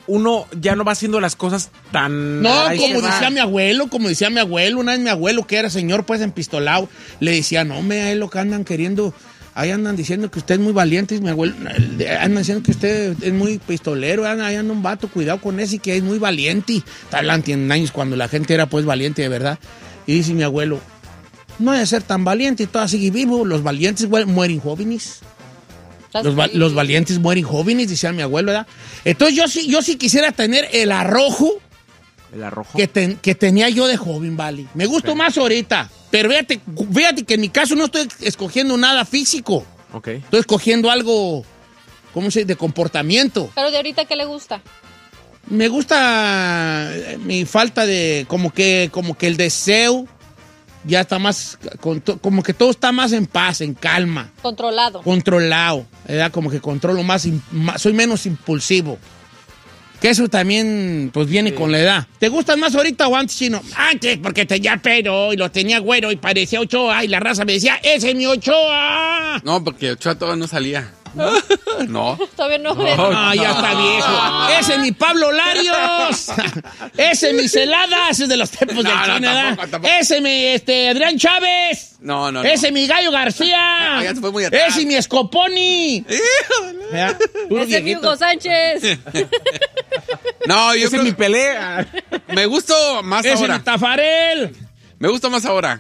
uno ya no va haciendo las cosas tan... No, como decía mi abuelo, una vez mi abuelo, que era señor pues empistolado, le decía, no, me lo que andan queriendo, ahí andan diciendo que usted es muy valiente, y mi abuelo, andan diciendo que usted es muy pistolero, ahí anda un vato, cuidado con ese, que es muy valiente. Está hablando en años cuando la gente era pues valiente de verdad. Y dice mi abuelo, no hay de ser tan valiente y todo sigue vivo, los valientes mueren jóvenes. Los valientes mueren jóvenes, decía mi abuelo, ¿verdad? Entonces yo sí quisiera tener el arrojo que tenía yo de joven, ¿vale? Me gustó más ahorita, pero fíjate que en mi caso no estoy escogiendo nada físico. Okay. Estoy escogiendo algo, ¿cómo se dice? De comportamiento. ¿Pero de ahorita qué le gusta? Me gusta mi falta de, como que el deseo ya está más, como que todo está más en paz, en calma. Controlado, ¿verdad? Como que controlo más, soy menos impulsivo. Que eso también, pues, viene con la edad. ¿Te gustan más ahorita o antes, Chino? Antes, porque tenía pelo y lo tenía güero y parecía Ochoa y la raza me decía, ¡ese es mi Ochoa! No, porque Ochoa todavía no salía. No. Todavía no. Ya está viejo. Ese es mi Pablo Larios. Ese es mi Celada. Ese es de los tiempos del cine, ¿verdad? Tampoco. Ese es mi Adrián Chávez. No. Ese es mi Gallo García. Ya se fue muy atrás. Ese es mi Scoponi. Ese es mi Hugo Sánchez. No, yo Ese es mi pelea. me gustó más Ese es ahora. mi Tafarel. Me gusta más ahora.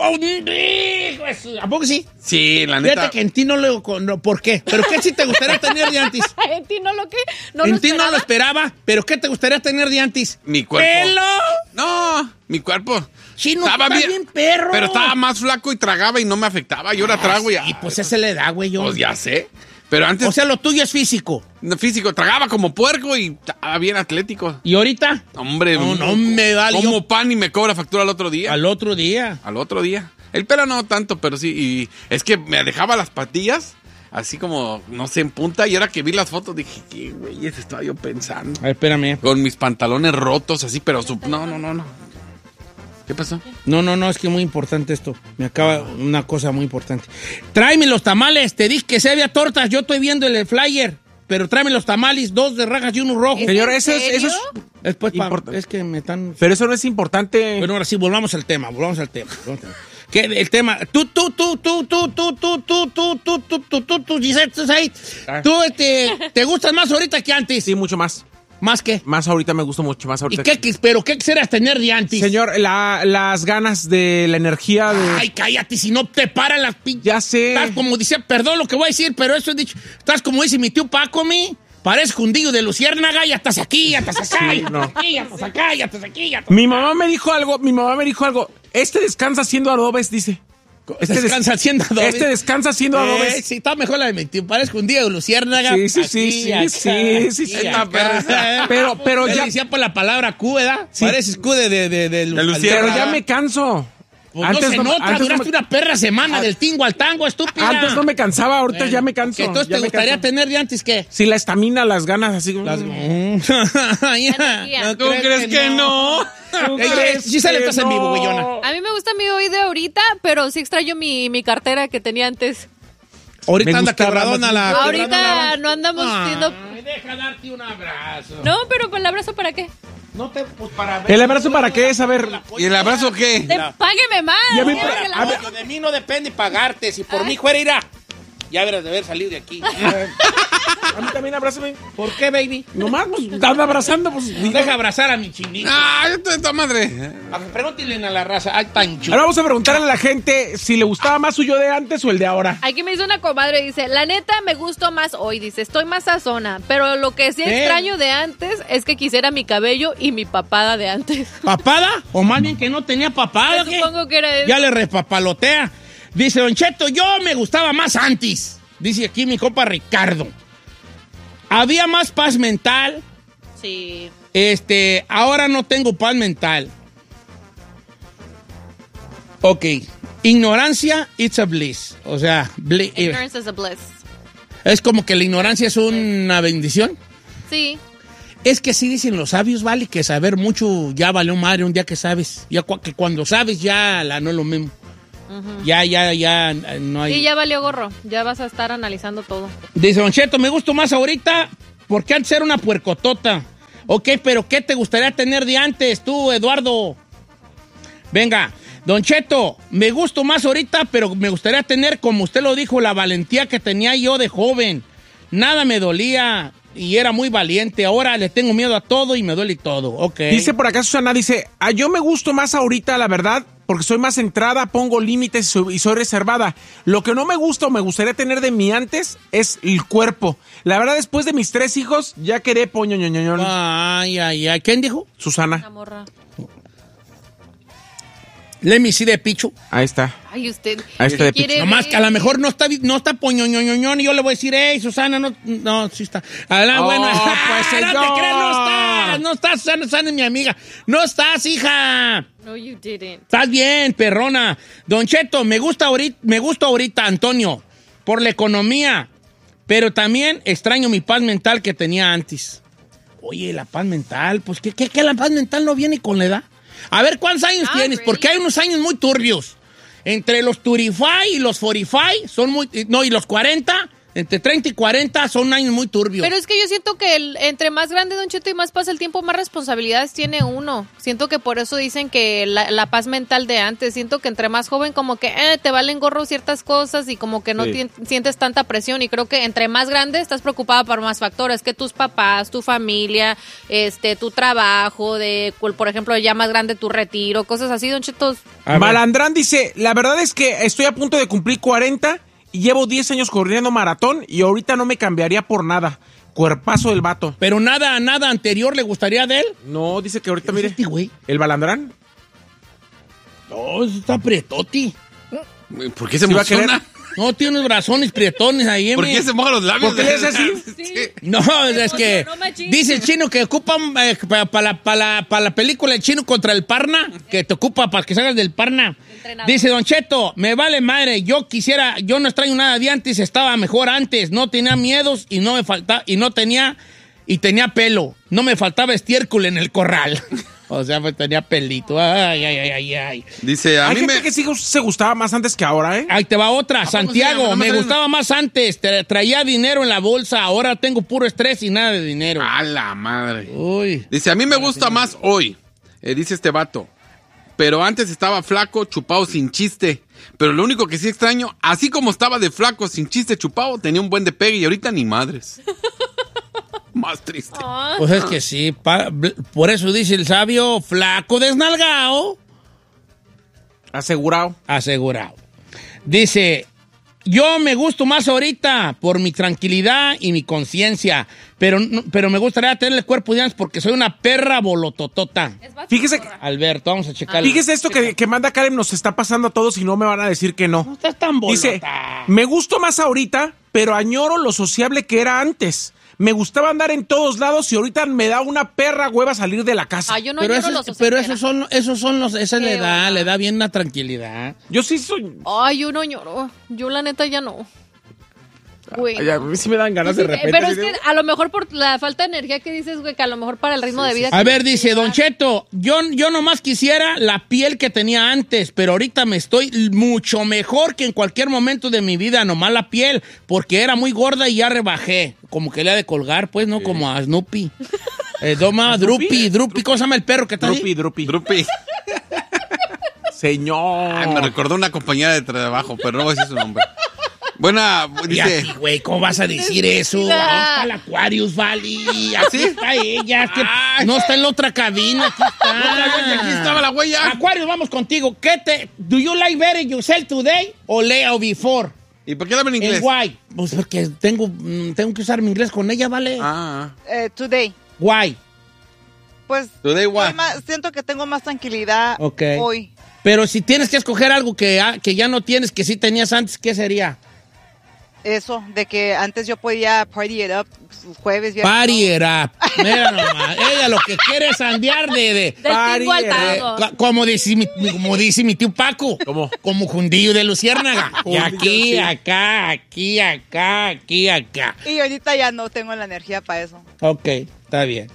¿A poco sí? Sí, la neta. Fíjate que en ti no lo... ¿Por qué? ¿Pero qué sí te gustaría tener de antes? ¿En ti no lo que? En ti no lo esperaba, pero ¿qué te gustaría tener de antes? Mi cuerpo. ¡Pelo! No, mi cuerpo. Sí, no, estaba bien perro. Pero estaba más flaco y tragaba y no me afectaba. Y ahora trago y... Y pues esa le da, güey, yo. Pues ya sé. Pero antes... O sea, lo tuyo es físico. Físico, tragaba como puerco y estaba bien atlético. ¿Y ahorita? Hombre, no me vale. Como pan y me cobra factura al otro día. Al otro día. El pelo no tanto, pero sí. Y es que me dejaba las patillas así como, no sé, en punta. Y ahora que vi las fotos dije, ¿qué güeyes estaba yo pensando? A ver, espérame. Con mis pantalones rotos así, pero... No. ¿Qué pasó? No, es que muy importante esto. Me acaba una cosa muy importante. Tráeme los tamales. Te dije que se había tortas. Yo estoy viendo el flyer. Pero tráeme los tamales, 2 de rajas y 1 rojo. Señor, eso es Después, importante. es que me están... Pero eso no es importante. Bueno, ahora sí, volvamos al tema. Que el tema... Tú, Giselle, ¿te gustas más ahorita que antes? Sí, mucho más. ¿Más qué? Más ahorita me gusta mucho más ahorita. ¿Pero qué quisieras tener de antes? Señor, las ganas de la energía de... Ay, cállate, si no te paran las pinches. Ya sé. Estás como dice, perdón lo que voy a decir, pero eso he dicho. Estás como dice mi tío Paco, parece jundillo de luciérnaga, ya estás aquí, ya estás acá, Sí, ya no. estás aquí, ya estás acá, ya estás aquí, ya estás... Mi mamá me dijo algo. Este descansa haciendo adobes, dice. Descansa haciendo adobes. Este descansa haciendo adobes. Sí, está mejor la de mi tío. Parece jundillo de luciérnaga. Sí. Pero Él ya... decía por la palabra Q, ¿verdad? Sí. Pareces Q de luciérnaga. Pero ya me canso. Pues no se nota, duraste una perra semana del tingo al tango, estúpida. Antes no me cansaba, ahorita ya me canso. Entonces, ¿te gustaría tener de antes qué? Sí, la estamina, las ganas, así como... ¿Tú crees que no? Sí sale, estás en vivo, güeyona. A mí me gusta mi hoy de ahorita, pero sí extraño mi cartera que tenía antes. Ahorita Me anda gusta quebradona la... Ahorita no andamos siendo... Deja darte un abrazo. No, pero ¿el abrazo para qué? No te... Pues para ver... ¿El abrazo para qué es? A ver... ¿Y el abrazo qué? Págueme más. Ya me- Quiero que la- a ver. De mí no depende pagarte. Si por mí fuera, irá. Ya verás de haber salido de aquí. A mí también abrázame. ¿Por qué, baby? Nomás, pues, anda abrazando, pues... Deja abrazar a mi chinito. Ah, yo estoy de toda madre. Pregúntenle a la raza. Ay, tan chulo. Ahora vamos a preguntarle a la gente si le gustaba más su yo de antes o el de ahora. Aquí me hizo una comadre, dice, la neta me gustó más hoy, dice, estoy más sazona, pero lo que sí extraño de antes es que quisiera mi cabello y mi papada de antes. ¿Papada? ¿O más bien que no tenía papada? Yo ¿qué? supongo que era eso. Ya le repapalotea. Dice, Don Cheto, yo me gustaba más antes. Dice aquí mi compa Ricardo. Había más paz mental. Sí. Ahora no tengo paz mental. Ok. Ignorancia, it's a bliss. O sea, Ignorance is a bliss. es como que la ignorancia es una bendición. Sí. Es que sí dicen los sabios, vale, que saber mucho ya valió madre un día que sabes. Ya que cuando sabes ya no es lo mismo. Ya no hay... Sí, ya valió gorro. Ya vas a estar analizando todo. Dice Don Cheto, me gustó más ahorita porque antes era una puercotota. Ok, pero ¿qué te gustaría tener de antes tú, Eduardo? Venga, Don Cheto, me gusto más ahorita, pero me gustaría tener, como usted lo dijo, la valentía que tenía yo de joven. Nada me dolía y era muy valiente. Ahora le tengo miedo a todo y me duele todo. Ok. Dice por acá Susana, dice, yo me gusto más ahorita, la verdad, porque soy más centrada, pongo límites y soy reservada. Lo que no me gusta o me gustaría tener de mí antes es el cuerpo. La verdad, después de mis 3 hijos, ya quedé poñoñoñoñón. Ay. ¿Quién dijo? Susana. La morra. Let me see de Pichu. Ahí está. Ay, usted. Ahí está de ¿quiere picho. Nomás ver? que a lo mejor no está poñoñoñoñón y yo le voy a decir, hey, Susana, no, sí está. Adelante, bueno. Pues No te creas, no estás, Susana es mi amiga. No estás, hija. No, you didn't. Estás bien, perrona. Don Cheto, me gusta ahorita, Antonio, por la economía, pero también extraño mi paz mental que tenía antes. Oye, la paz mental, pues, ¿qué la paz mental no viene con la edad? A ver, ¿cuántos años tienes? Great. Porque hay unos años muy turbios. Entre los 35 y los 45 son muy... No, y los 40, entre 30 y 40 son años muy turbios. Pero es que yo siento que entre más grande, Don Cheto, y más pasa el tiempo, más responsabilidades tiene uno. Siento que por eso dicen que la paz mental de antes, siento que entre más joven como que te valen gorro ciertas cosas y como que no sientes tanta presión, y creo que entre más grande estás preocupada por más factores, que tus papás, tu familia, tu trabajo, por ejemplo, ya más grande tu retiro, cosas así, Don Cheto. Malandrán dice, la verdad es que estoy a punto de cumplir 40 y llevo 10 años corriendo maratón y ahorita no me cambiaría por nada. Cuerpazo del vato. Pero nada anterior le gustaría de él. No, dice que ahorita, mire, Güey. el Malandrán. No, eso está prietoti. ¿Por qué se ¿Sí va a querer? emociona? No, tiene unos brazones prietones ahí. ¿Por qué se moja los labios? ¿Por qué le hace así? Sí. No, es que emocionó, machín. dice el chino que ocupan para la película El Chino contra el Parna, que te ocupa para que salgas del Parna. Entrenador. Dice Don Cheto, me vale madre, yo no extraño nada de antes, estaba mejor antes, no tenía miedos y no me faltaba, y tenía pelo, no me faltaba estiércol en el corral. O sea, pues tenía pelito. Ay. Dice, a Hay mí gente me... que sí se gustaba más antes que ahora, ¿eh? Ahí te va otra, Santiago, se llama? me gustaba más antes, traía dinero en la bolsa, ahora tengo puro estrés y nada de dinero. A la madre. Uy. Dice, a mí me gusta más hoy, dice este vato. Pero antes estaba flaco, chupado, sin chiste. Pero lo único que sí extraño, así como estaba de flaco, sin chiste, chupado, tenía un buen de pegue y ahorita ni madres. Más triste. Pues es que sí, por eso dice el sabio, flaco desnalgado, Asegurado. asegurado. Dice, yo me gusto más ahorita por mi tranquilidad y mi conciencia, pero me gustaría tener el cuerpo de antes porque soy una perra bolototota. Fíjese, Alberto, vamos a checar. fíjese esto que manda Karen, nos está pasando a todos y no me van a decir que no. No estás tan bolota. Dice, me gusto más ahorita, pero añoro lo sociable que era antes. Me gustaba andar en todos lados y ahorita me da una perra hueva salir de la casa. Yo no pero lloro esa Qué le bueno. da bien la tranquilidad. Yo sí soy... Ay, yo no lloro. Yo la neta ya no. Güey. Ay, a mí sí me dan ganas de repente. Pero es que a lo mejor por la falta de energía que dices, güey, que a lo mejor para el ritmo de vida. A que ver, tienes dice que Don llevar. Cheto, yo nomás quisiera la piel que tenía antes, pero ahorita me estoy mucho mejor que en cualquier momento de mi vida, nomás la piel, porque era muy gorda y ya rebajé. Como que le ha de colgar, pues, ¿no? Como a Snoopy. Drupi, ¿cómo se llama el perro que está ahí? Drupi. Señor. Ay, me recordó una compañera de trabajo, pero no voy a decir su nombre. Buena, Y dice... aquí, güey, ¿cómo vas a decir eso? Ahí está el Aquarius Valley. Aquí está ella. Es que no está en la otra cabina. Aquí está. Aquí estaba la huella. Aquarius, vamos contigo. ¿Do you like better yourself today o Leo before? ¿Y por qué hablan en inglés? Why? Pues porque tengo que usar mi inglés con ella, ¿vale? Today. Why? Pues Today what? siento que tengo más tranquilidad Ok. hoy. Pero si tienes que escoger algo que ya no tienes, que sí tenías antes, ¿qué sería? Eso, de que antes yo podía party it up jueves, viernes. Party it up. Mira nomás. Ella lo que quiere es andear de Del tingo al tango. como dice mi tío Paco. ¿Cómo? Como jundillo de luciérnaga. Y Jundillo, aquí, sí. acá. Y ahorita ya no tengo la energía para eso. Ok, está bien.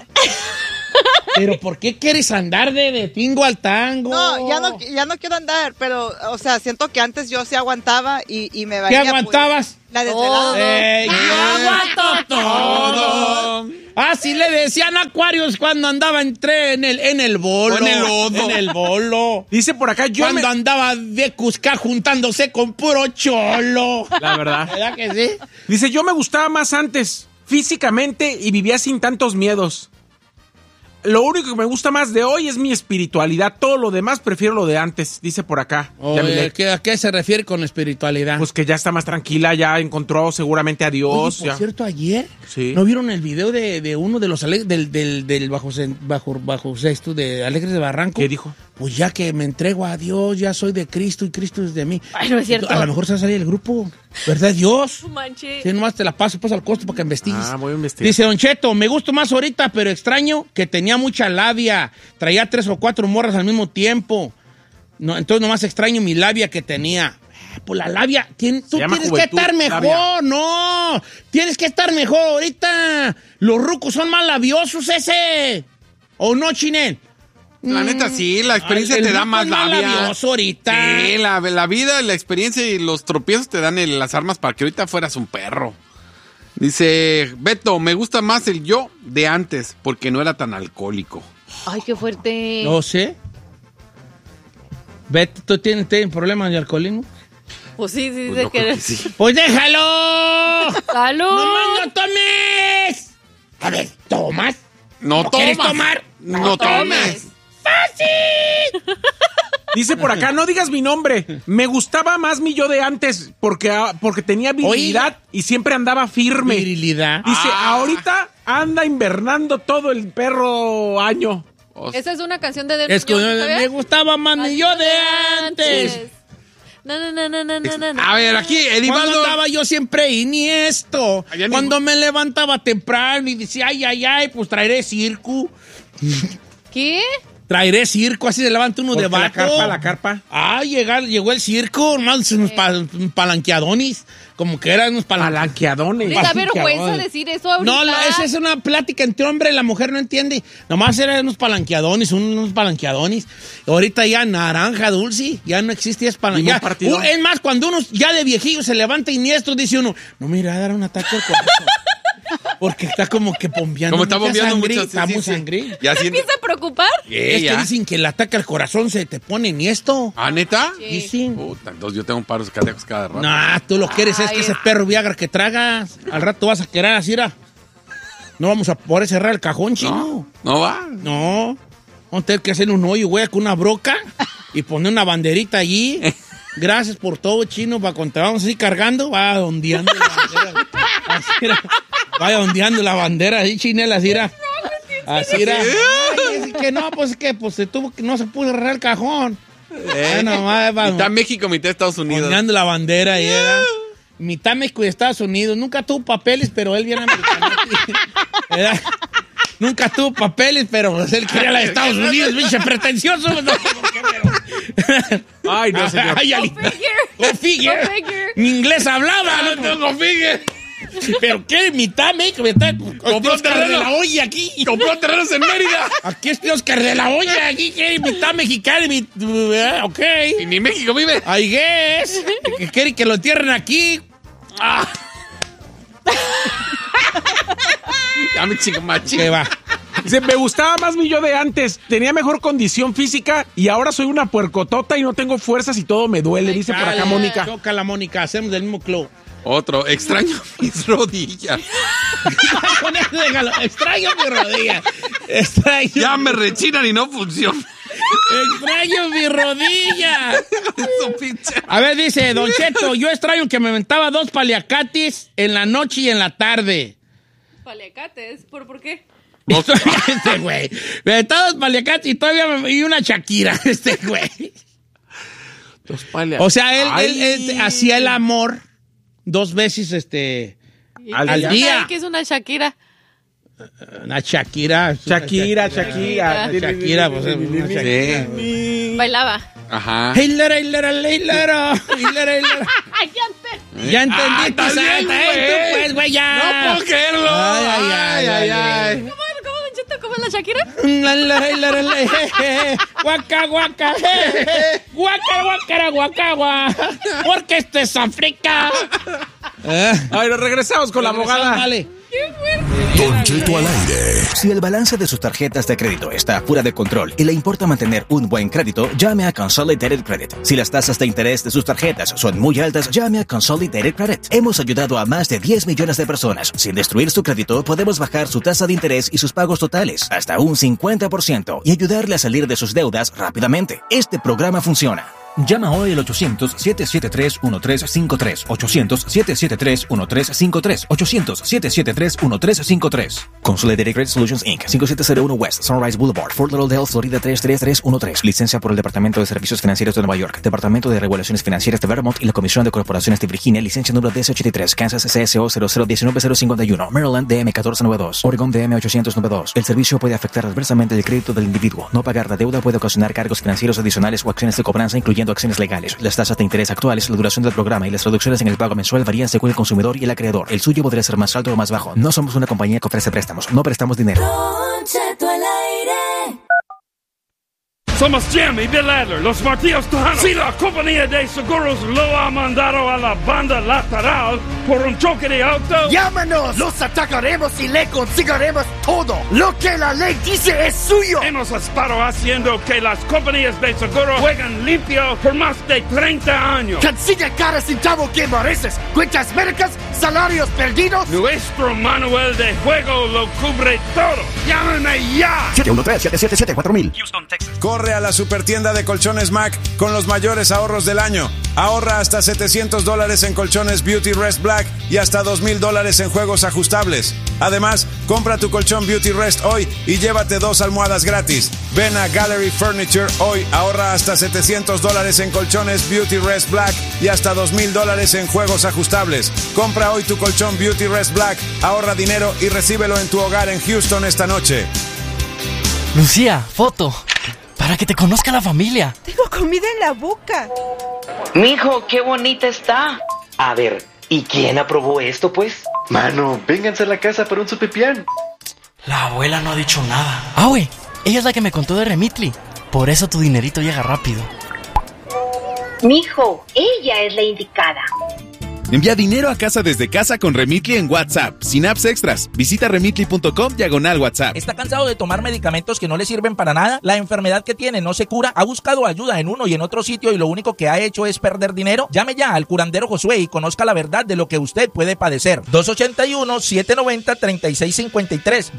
Pero ¿por qué quieres andar de tingo al tango? No, ya no quiero andar, pero, o sea, siento que antes yo sí aguantaba y me ¿Qué valía. aguantabas? Pues, la desvelada. Yo aguanto todo. Así le decían Aquarius cuando andaba en el bolo. En el bolo. Dice por acá, cuando andaba de Cusca juntándose con puro cholo. La verdad. ¿Verdad que sí? Dice, yo me gustaba más antes, físicamente, y vivía sin tantos miedos. Lo único que me gusta más de hoy es mi espiritualidad. Todo lo demás prefiero lo de antes, dice por acá. ¿A qué se refiere con espiritualidad? Pues que ya está más tranquila, ya encontró seguramente a Dios. Oye, por cierto, ayer, sí. ¿No vieron el video de uno de los del bajo sexto de Alegres de Barranco? ¿Qué dijo? Pues ya que me entrego a Dios, ya soy de Cristo y Cristo es de mí. Ay, no es cierto. A lo mejor se va a salir el grupo. ¿Verdad, Dios? No manches. Sí, nomás te la paso al costo para que investigues. Voy a investigar. Dice Don Cheto, me gusto más ahorita, pero extraño que tenía mucha labia. Traía 3 o 4 morras al mismo tiempo. No, entonces nomás extraño mi labia que tenía. Pues la labia, tú tienes que estar mejor, labia. No. Tienes que estar mejor ahorita. Los rucos son más labiosos ese. ¿O no, Chinel? La neta, sí, la experiencia te da más labia. Ahorita. Sí, la vida, la experiencia y los tropiezos te dan las armas para que ahorita fueras un perro. Dice Beto, me gusta más el yo de antes, porque no era tan alcohólico. Ay, qué fuerte. No sé. Beto, ¿tú tienes problemas de alcoholismo? Pues sí, Pues yo creo que sí. ¡Pues déjalo! ¡Salud! ¡No tomes! A ver, ¿tomas? ¿No tomas? ¿Quieres tomar? No tomes. ¡Fácil! Dice por acá, no digas mi nombre. Me gustaba más mi yo de antes porque tenía virilidad y siempre andaba firme. Virilidad. Dice, ahorita anda invernando todo el perro año. Esa es una canción de Es que me gustaba más mi yo de antes. No. A ver, aquí, Edivaldo. Cuando andaba yo siempre iniesto. Cuando me levantaba temprano y decía, ay, pues traeré circo. ¿Qué? Traeré circo, así se levanta uno de vato. La carpa. Ah, llegó el circo, unos palanqueadones, como que eran unos palanqueadones. ¿Les da vergüenza decir eso ahorita? No, esa es una plática entre hombre y la mujer, no entiende. Nomás eran unos palanqueadones. Ahorita ya naranja dulce, ya no existe es palanqueadón. Es más, cuando uno ya de viejillo se levanta iniestro, dice uno, no, mira, dar un ataque al corazón. Porque está como que bombeando. Como está bombeando mucho. Está muy sangre. ¿Te empieza a preocupar? Es que dicen que el ataque al corazón se te pone niesto. ¿Ah, neta? Sí. Dicen. Puta, entonces yo tengo paros cardíacos cada rato. Nah, tú lo quieres, es que ese perro Viagra que tragas, al rato vas a querer así, no vamos a poder cerrar el cajón, chino. No va. No. Vamos a tener que hacer un hoyo, güey, con una broca y poner una banderita allí. Gracias por todo, chino, para cuando te vamos así cargando, va ondeando la bandera. Vaya ondeando la bandera ahí, Chinela, así era. Así era. Ay, que no, pues que no se pudo cerrar el cajón. Mitad México, mitad Estados Unidos. Ondeando la bandera ahí era. Mitad México y Estados Unidos. Nunca tuvo papeles, pero él viene americano. Nunca tuvo papeles, pero pues, él quería la de Estados Unidos, pinche pretencioso. Ay, no, señor. Go figure. Mi inglés hablaba. No tengo figure. ¿Pero qué? ¿Mitad México? Compró Oscar terreno. de la Hoya aquí. Compró terrenos en Mérida. Aquí es Oscar de la Hoya. Aquí quiere mitad mexicana y ok. Y ni México vive. I guess. Que quiere que lo entierren aquí. Ya me chico machi. ¿Qué va? Dice, me gustaba más mi yo de antes. Tenía mejor condición física y ahora soy una puercotota y no tengo fuerzas y todo me duele, dice por acá Mónica. Choca la Mónica, hacemos del mismo club. Otro, extraño mis rodillas. Con eso déjalo. Extraño mi rodilla. Extraño. Ya me rechinan y no funcionan. Extraño mi rodilla. Eso, pinche. A ver, dice Don Cheto, yo extraño que me aventaba 2 paliacatis en la noche y en la tarde. ¿Paliacates? ¿Por qué? Este güey. Me aventaba 2 paliacatis y todavía y una Shakira, este güey. 2 paliacatis. O sea, él hacía el amor 2 veces al día. ¿Qué es una Shakira? Una Shakira. Shakira. Shakira, pues es una Shakira. Sí. Bailaba. Ajá. Ya entendí tu salta, pues, güey, ya. No puedo creerlo. Ay. ¿Cómo, Don Cheto? ¿Cómo es la Shakira? Guaca, guaca. Guaca. Porque esto es África. Ay, nos regresamos con la abogada. Vale. ¡Qué fuerte! Don Cheto al aire. Si el balance de sus tarjetas de crédito está fuera de control y le importa mantener un buen crédito, llame a Consolidated Credit. Si las tasas de interés de sus tarjetas son muy altas, llame a Consolidated Credit. Hemos ayudado a más de 10 millones de personas. Sin destruir su crédito, podemos bajar su tasa de interés y sus pagos totales hasta un 50% y ayudarle a salir de sus deudas rápidamente. Este programa funciona. Llama hoy al 800-773-1353. 800-773-1353. 800-773-1353. Consolidated Credit Solutions, Inc. 5701 West Sunrise Boulevard, Fort Lauderdale, Florida 33313. Licencia por el Departamento de Servicios Financieros de Nueva York, Departamento de Regulaciones Financieras de Vermont y la Comisión de Corporaciones de Virginia. Licencia número DS83. Kansas CSO 0019051. Maryland DM 1492. Oregon DM 892. El servicio puede afectar adversamente el crédito del individuo. No pagar la deuda puede ocasionar cargos financieros adicionales o acciones de cobranza, incluyendo acciones legales. Las tasas de interés actuales, la duración del programa y las reducciones en el pago mensual varían según el consumidor y el acreedor. El suyo podría ser más alto o más bajo. No somos una compañía que ofrece préstamos. No prestamos dinero. Don Cheto al aire. Somos Jim y Bill Adler, los Martillos Tejanos. Si la compañía de seguros lo ha mandado a la banda lateral por un choque de auto, llámanos, los atacaremos y le conseguiremos todo. Lo que la ley dice es suyo. Hemos estado haciendo que las compañías de seguro jueguen limpio por más de 30 años. Consigue cada centavo que mereces. Cuentas médicas, salarios perdidos. Nuestro manual de juego lo cubre todo. Llámame ya. 713-777-4000. Houston, Texas. Corre a la supertienda de colchones Mac con los mayores ahorros del año. Ahorra hasta $700 en colchones Beauty Rest Black y hasta $2,000 en juegos ajustables. Además, compra tu colchón Beauty Rest hoy y llévate 2 almohadas gratis. Ven a Gallery Furniture hoy, ahorra hasta $700 en colchones Beauty Rest Black y hasta $2,000 en juegos ajustables. Compra hoy tu colchón Beauty Rest Black, ahorra dinero y recíbelo en tu hogar en Houston esta noche. Lucía, foto. Para que te conozca la familia. Tengo comida en la boca. Mijo, qué bonita está. A ver, ¿y quién aprobó esto, pues? Mano, vénganse a la casa para un sopipián. La abuela no ha dicho nada. Ah, güey, ella es la que me contó de Remitly. Por eso tu dinerito llega rápido. Mijo, ella es la indicada. Envía dinero a casa desde casa con Remitly en WhatsApp, sin apps extras. Visita remitly.com/WhatsApp. ¿Está cansado de tomar medicamentos que no le sirven para nada? ¿La enfermedad que tiene no se cura? ¿Ha buscado ayuda en uno y en otro sitio y lo único que ha hecho es perder dinero? Llame ya al curandero Josué y conozca la verdad de lo que usted puede padecer. 281-790-3653.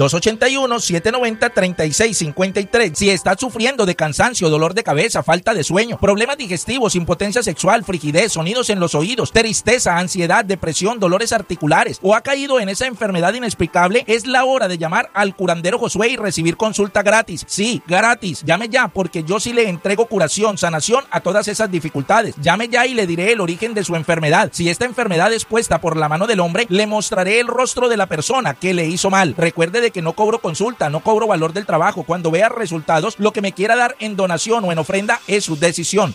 281-790-3653. Si está sufriendo de cansancio, dolor de cabeza, falta de sueño, problemas digestivos, impotencia sexual, frigidez, sonidos en los oídos, tristeza, ansiedad, depresión, dolores articulares o ha caído en esa enfermedad inexplicable, es la hora de llamar al curandero Josué y recibir consulta gratis. Sí, gratis. Llame ya porque yo sí le entrego curación, sanación a todas esas dificultades. Llame ya y le diré el origen de su enfermedad. Si esta enfermedad es puesta por la mano del hombre, le mostraré el rostro de la persona que le hizo mal. Recuerde de que no cobro consulta, no cobro valor del trabajo. Cuando vea resultados, lo que me quiera dar en donación o en ofrenda es su decisión.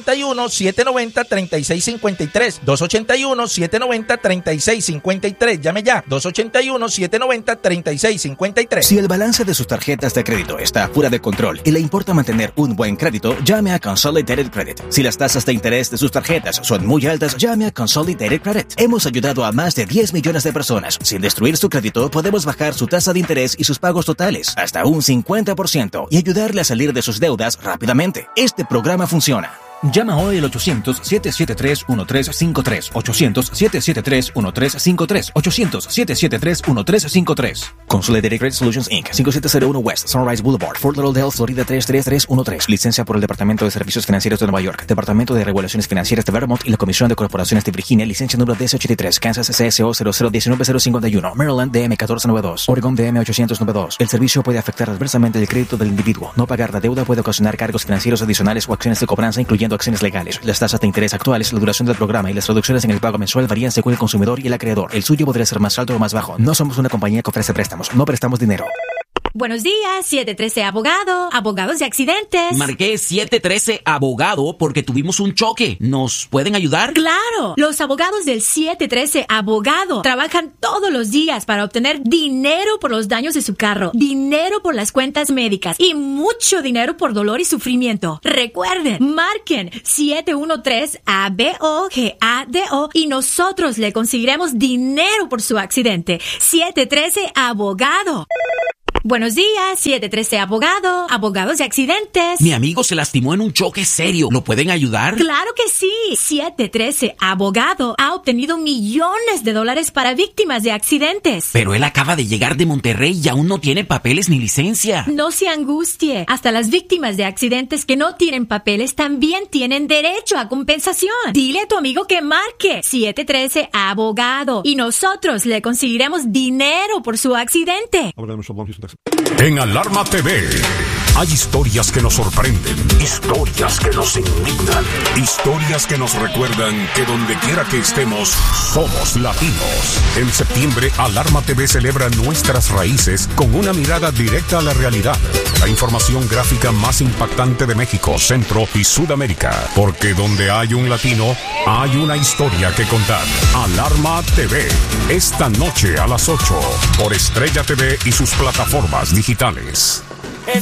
281-790-3653. 281-790-3653. Llame ya. 281-790-3653. Si el balance de sus tarjetas de crédito está fuera de control y le importa mantener un buen crédito, llame a Consolidated Credit. Si las tasas de interés de sus tarjetas son muy altas, llame a Consolidated Credit. Hemos ayudado a más de 10 millones de personas. Sin destruir su crédito, podemos bajar su tasa de interés y sus pagos totales hasta un 50% y ayudarle a salir de sus deudas rápidamente. Este programa funciona. Llama hoy al 800-773-1353. 800-773-1353. 800-773-1353. Consolidated Credit Solutions, Inc. 5701 West Sunrise Boulevard, Fort Lauderdale, Florida 33313. Licencia por el Departamento de Servicios Financieros de Nueva York, Departamento de Regulaciones Financieras de Vermont y la Comisión de Corporaciones de Virginia. Licencia número DS83. Kansas CSO 0019051. Maryland DM 1492. Oregon DM 892. El servicio puede afectar adversamente el crédito del individuo. No pagar la deuda puede ocasionar cargos financieros adicionales o acciones de cobranza, incluyendo acciones legales. Las tasas de interés actuales, la duración del programa y las reducciones en el pago mensual varían según el consumidor y el acreedor. El suyo podría ser más alto o más bajo. No somos una compañía que ofrece préstamos. No prestamos dinero. Buenos días, 713 Abogado, abogados de accidentes. Marqué 713 Abogado porque tuvimos un choque. ¿Nos pueden ayudar? ¡Claro! Los abogados del 713 Abogado trabajan todos los días para obtener dinero por los daños de su carro, dinero por las cuentas médicas y mucho dinero por dolor y sufrimiento. Recuerden, marquen 713-ABOGADO y nosotros le conseguiremos dinero por su accidente. 713 Abogado. Buenos días, 713 Abogado, abogados de accidentes. Mi amigo se lastimó en un choque serio. ¿Lo pueden ayudar? ¡Claro que sí! 713 Abogado ha obtenido millones de dólares para víctimas de accidentes. Pero él acaba de llegar de Monterrey y aún no tiene papeles ni licencia. No se angustie. Hasta las víctimas de accidentes que no tienen papeles también tienen derecho a compensación. Dile a tu amigo que marque 713 Abogado y nosotros le conseguiremos dinero por su accidente. En Alarma TV hay historias que nos sorprenden, historias que nos indignan, historias que nos recuerdan que donde quiera que estemos, somos latinos. En septiembre, Alarma TV celebra nuestras raíces con una mirada directa a la realidad. La información gráfica más impactante de México, Centro y Sudamérica. Porque donde hay un latino, hay una historia que contar. Alarma TV, esta noche a las 8, por Estrella TV y sus plataformas digitales.